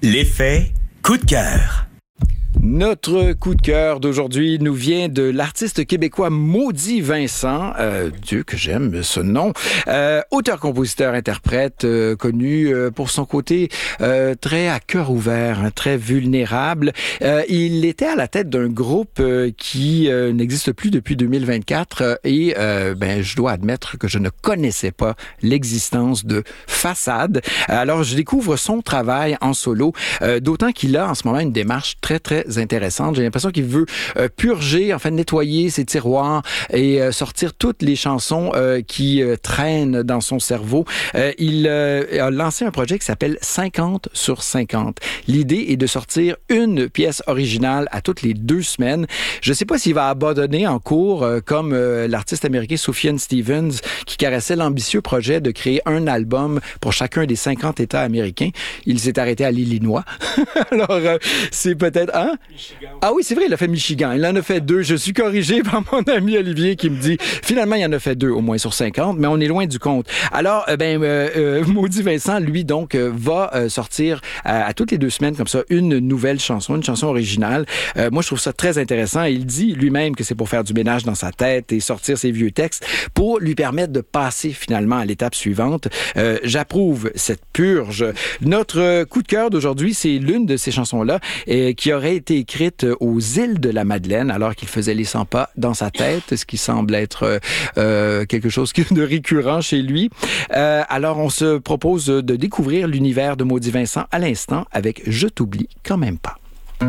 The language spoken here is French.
L'effet coup de cœur. Notre coup de cœur d'aujourd'hui nous vient de l'artiste québécois Maudit Vincent, Dieu que j'aime ce nom, auteur, compositeur, interprète, connu pour son côté très à cœur ouvert, très vulnérable. Il était à la tête d'un groupe qui n'existe plus depuis 2024 et je dois admettre que je ne connaissais pas l'existence de Façade. Alors je découvre son travail en solo, d'autant qu'il a en ce moment une démarche très intéressante. J'ai l'impression qu'il veut purger, nettoyer ses tiroirs et sortir toutes les chansons qui traînent dans son cerveau. Il a lancé un projet qui s'appelle 50 sur 50. L'idée est de sortir une pièce originale à toutes les 2 semaines. Je ne sais pas s'il va abandonner en cours comme l'artiste américain Sufjan Stevens qui caressait l'ambitieux projet de créer un album pour chacun des 50 États américains. Il s'est arrêté à l'Illinois. Alors, c'est peut-être... Hein? Michigan. Ah oui, c'est vrai, il a fait Michigan. Il en a fait 2. Je suis corrigé par mon ami Olivier qui me dit, finalement, il en a fait 2 au moins sur 50, mais on est loin du compte. Alors, Maudit Vincent, lui, donc, va sortir à toutes les 2 semaines, comme ça, une nouvelle chanson, une chanson originale. Moi, je trouve ça très intéressant. Il dit lui-même que c'est pour faire du ménage dans sa tête et sortir ses vieux textes pour lui permettre de passer finalement à l'étape suivante. J'approuve cette purge. Notre coup de cœur d'aujourd'hui, c'est l'une de ces chansons-là qui aurait été écrite aux îles de la Madeleine alors qu'il faisait les 100 pas dans sa tête, ce qui semble être quelque chose de récurrent chez lui. Alors, on se propose de découvrir l'univers de Maudit Vincent à l'instant avec « Je t'oublie quand même pas ».